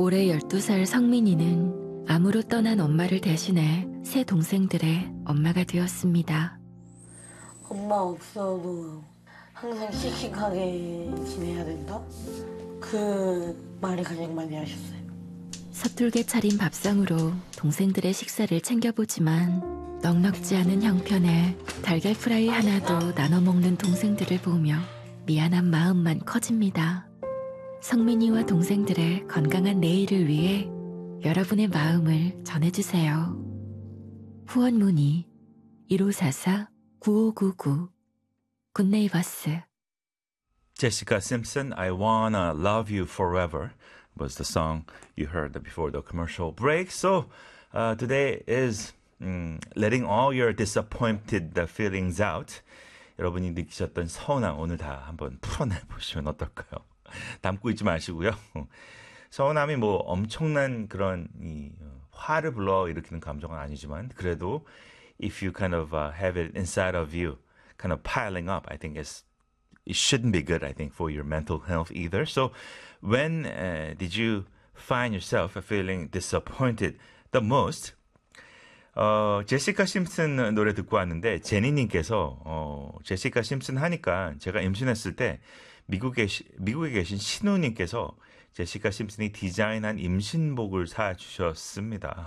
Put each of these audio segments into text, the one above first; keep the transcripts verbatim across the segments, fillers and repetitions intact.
올해 열두 살 성민이는 암으로 떠난 엄마를 대신해 세 동생들의 엄마가 되었습니다. 엄마 없어도 항상 씩씩하게 지내야 된다? 그 말이 가장 많이 하셨어요. 서툴게 차린 밥상으로 동생들의 식사를 챙겨보지만 넉넉지 않은 형편에 달걀 프라이 하나도 나눠 먹는 동생들을 보며 미안한 마음만 커집니다. 성민이와 동생들의 건강한 내일을 위해 여러분의 마음을 전해주세요. 후원 문의 일오사사 구오구구 굿네이버스. Jessica Simpson, I Wanna Love You Forever was the song you heard before the commercial break. So uh, today is um, letting all your disappointed feelings out. 여러분이 느끼셨던 서운함 오늘 다 한번 풀어내보시면 어떨까요? 담고 있지 마시고요. 서운함이 뭐 엄청난 그런 이 화를 불러일으키는 감정은 아니지만 그래도 if you kind of uh, have it inside of you kind of piling up, I think it's, it shouldn't be good, I think, for your mental health either. So when uh, did you find yourself feeling disappointed the most? 어, 제시카 심슨 노래 듣고 왔는데 제니님께서 어, 제시카 심슨 하니까 제가 임신했을 때 미국에, 미국에 계신 신우님께서 제시카 심슨이 디자인한 임신복을 사주셨습니다.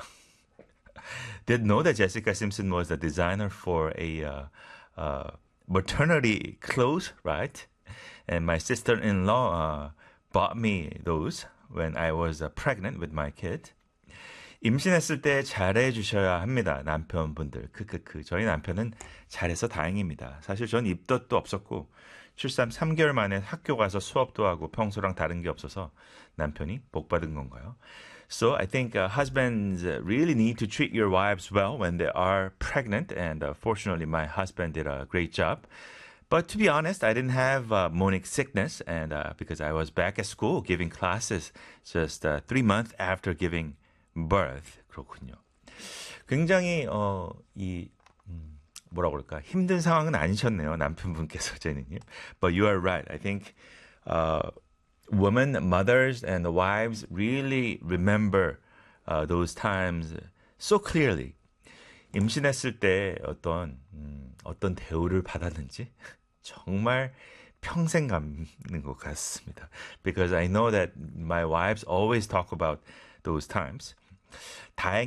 Did know that Jessica Simpson was the designer for a uh, uh, maternity clothes, right? And my sister-in-law uh, bought me those when I was uh, pregnant with my kid. 임신했을 때 잘해주셔야 합니다. 남편분들. 크크크. 저희 남편은 잘해서 다행입니다. 사실 전 입덧도 없었고 출산 삼 개월 만에 학교 가서 수업도 하고 평소랑 다른 게 없어서 남편이 복 받은 건가요? So I think uh, husbands really need to treat your wives well when they are pregnant. And uh, fortunately, my husband did a great job. But to be honest, I didn't have uh, morning sickness and uh, because I was back at school giving classes just uh, three months after giving birth. 그렇군요. 굉장히 어, 이 음, 뭐라 그럴까 힘든 상황은 아니셨네요. 남편분께서 제니님. But you are right. I think uh, women, mothers, and the wives really remember uh, those times so clearly. 임신했을 때 어떤 음, 어떤 대우를 받았는지 정말 평생 감는 것 같습니다. Because I know that my wives always talk about those times. 다행